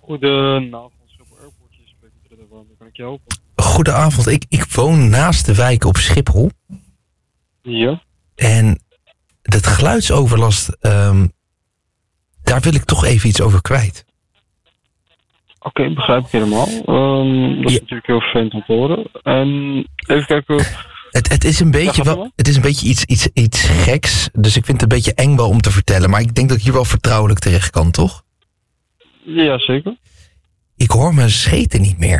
Goedenavond, Schiphol Airport. Je spreekt met Ridder Warm. Kan ik je helpen? Goedenavond, ik woon naast de wijk op Schiphol. Ja. En dat geluidsoverlast, daar wil ik toch even iets over kwijt. Oké, begrijp ik helemaal. Dat is natuurlijk heel vervelend om te horen. En even kijken. Het is een beetje, het is een beetje iets geks, dus ik vind het een beetje eng wel om te vertellen. Maar ik denk dat ik hier wel vertrouwelijk terecht kan, toch? Ja, zeker. Ik hoor mijn scheten niet meer.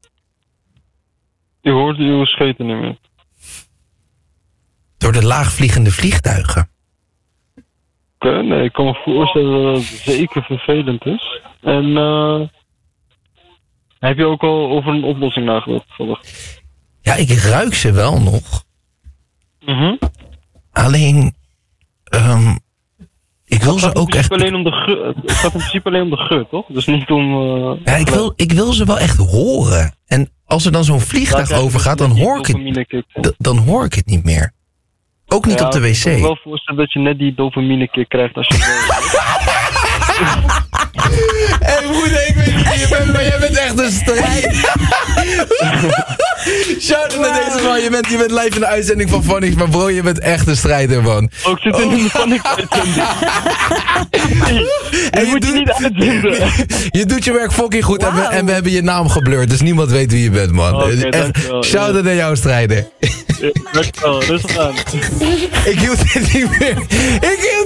Je hoort uw scheten niet meer. Door de laagvliegende vliegtuigen. Oké, nee, ik kan me voorstellen dat het zeker vervelend is. En heb je ook al over een oplossing nagedacht? Ja, ik ruik ze wel nog. Mhm. Alleen, ik wil ze ook echt... Het gaat in principe alleen om de geur, toch? Dus niet om... Ja, ik wil ze wel echt horen. En als er dan zo'n vliegtuig overgaat, dan hoor ik het niet meer. Ook niet op de wc. Ik kan me wel voorstellen dat je net die dopamine kick krijgt als je... Hé broeder, ik weet niet wie je bent, maar jij bent echt een strijd. Shout-out naar deze man, je bent live in de uitzending van Phonics, maar bro, je bent echt een strijder, man. Ook zit in de Phonics-uitzending. Je moet je niet uitzenden. Je doet je werk fucking goed en we hebben je naam geblurred, dus niemand weet wie je bent, man. Okay, Shout-out naar jou, strijder. Dankjewel, rustig aan. Ik hield dit niet meer.